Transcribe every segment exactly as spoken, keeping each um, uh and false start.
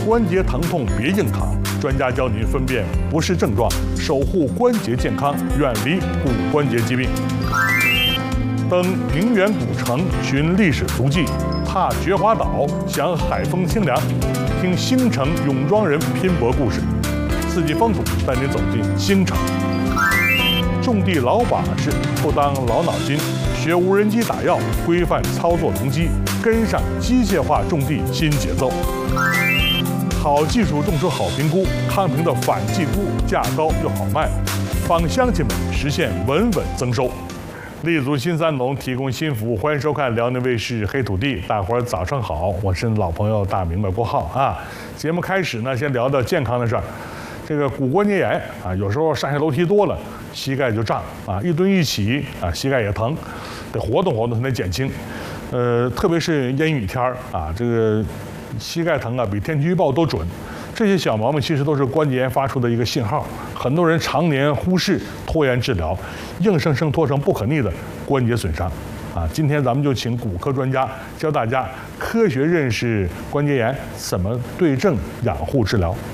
关节疼痛别硬扛，专家教您分辨不适症状，守护关节健康，远离骨关节疾病。登宁远古城，寻历史足迹；踏菊花岛，享海风清凉；听星城永庄人拼搏故事。四季风土带您走进星城。种地老把式，不当老脑筋，学无人机打药，规范操作农机，跟上机械化种地新节奏。好技术种出好评估，康平的反季菇价高又好卖，帮乡亲们实现稳稳增收。立足新三农，提供新服务，欢迎收看辽宁卫视《黑土地》，大伙儿早上好，我是老朋友大明白郭浩啊。节目开始呢，先聊到健康的事儿。这个骨关节炎啊，有时候上下楼梯多了，膝盖就胀啊，一蹲一起啊，膝盖也疼，得活动活动才能减轻。呃，特别是阴雨天儿啊，这个膝盖疼啊，比天气预报都准。这些小毛病其实都是关节炎发出的一个信号，很多人常年忽视、拖延治疗，硬生生拖成不可逆的关节损伤。啊，今天咱们就请骨科专家教大家科学认识关节炎，怎么对症养护治疗。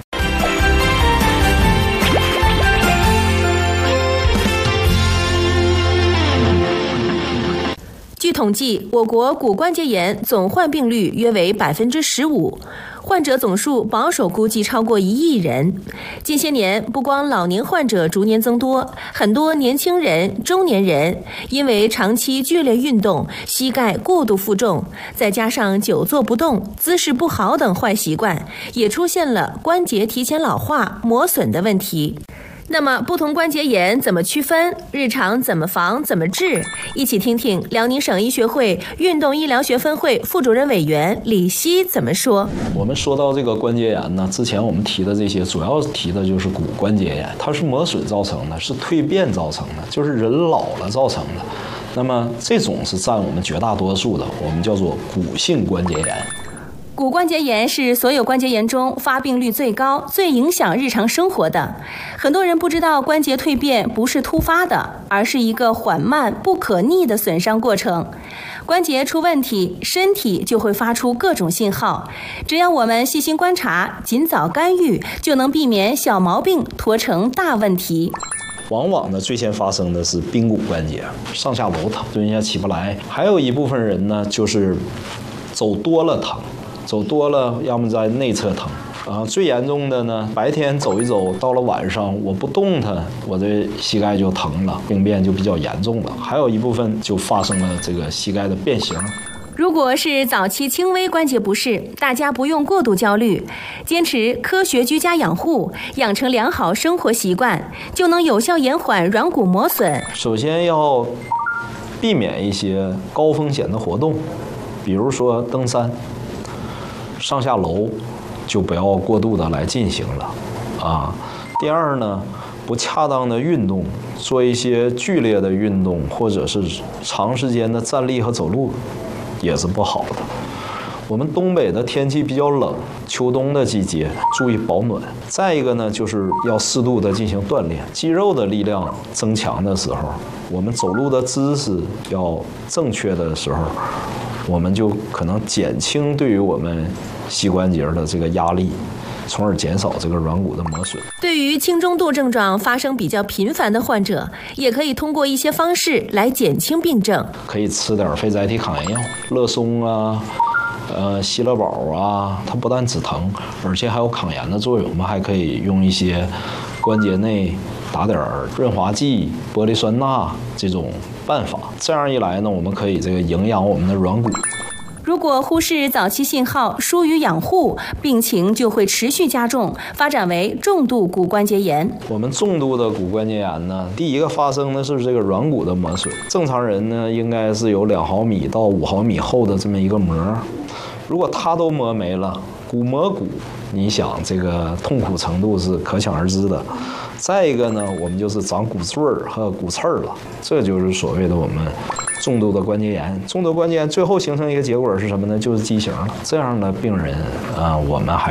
据统计，我国骨关节炎总患病率约为百分之十五，患者总数保守估计超过一亿人。近些年，不光老年患者逐年增多，很多年轻人、中年人因为长期剧烈运动、膝盖过度负重，再加上久坐不动、姿势不好等坏习惯，也出现了关节提前老化、磨损的问题。那么，不同关节炎怎么区分？日常怎么防、怎么治？一起听听辽宁省医学会运动医疗学分会副主任委员李希怎么说。 我们说到这个关节炎呢，之前我们提的这些，主要提的就是骨关节炎，它是磨损造成的，是蜕变造成的，就是人老了造成的。那么这种是占我们绝大多数的，我们叫做骨性关节炎。 骨关节炎是所有关节炎中发病率最高、最影响日常生活的。很多人不知道，关节蜕变不是突发的，而是一个缓慢、不可逆的损伤过程。关节出问题，身体就会发出各种信号。只要我们细心观察，尽早干预，就能避免小毛病拖成大问题。 往往呢，最先发生的是髌骨关节，上下楼疼，蹲下起不来。还有一部分人呢，就是走多了疼。走多了，要么在内侧疼，啊，最严重的呢，白天走一走，到了晚上我不动它，我的膝盖就疼了，病变就比较严重了。还有一部分就发生了这个膝盖的变形。 如果是早期轻微关节不适，大家不用过度焦虑，坚持科学居家养护，养成良好生活习惯，就能有效延缓软骨磨损。 首先要避免一些高风险的活动，比如说登山。上下楼就不要过度的来进行了，啊。第二呢，不恰当的运动，做一些剧烈的运动，或者是长时间的站立和走路，也是不好的。我们东北的天气比较冷，秋冬的季节注意保暖。再一个呢，就是要适度的进行锻炼，肌肉的力量增强的时候，我们走路的姿势要正确的时候，我们就可能减轻对于我们膝关节的这个压力，从而减少这个软骨的磨损。 对于轻中度症状发生比较频繁的患者，也可以通过一些方式来减轻病症。 可以吃点非甾体抗炎药，乐松啊，呃，希乐宝啊，它不但止疼，而且还有抗炎的作用。我们还可以用一些关节内打点润滑剂、玻璃酸钠这种办法。这样一来呢，我们可以这个营养我们的软骨。 如果忽视早期信号，疏于养护，病情就会持续加重，发展为重度骨关节炎。 我们重度的骨关节炎呢，第一个发生的是这个软骨的磨损。正常人呢，应该是有两毫米到五毫米厚的这么一个膜，如果它都磨没了，骨磨骨，你想这个痛苦程度是可想而知的。再一个呢，我们就是长骨赘儿和骨刺儿了，这就是所谓的我们重度的关节炎。重度关节炎最后形成一个结果是什么呢？就是畸形了。这样的病人啊、呃，我们还